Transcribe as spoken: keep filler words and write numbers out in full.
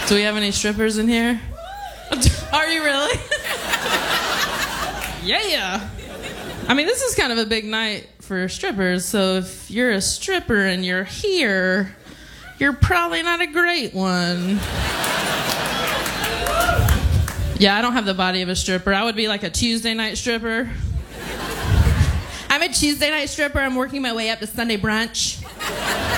Do we have any strippers in here? Are you really? Yeah. I mean, this is kind of a big night for strippers, so if you're a stripper and you're here, you're probably not a great one. Yeah, I don't have the body of a stripper. I would be like a Tuesday night stripper. I'm a Tuesday night stripper. I'm working my way up to Sunday brunch.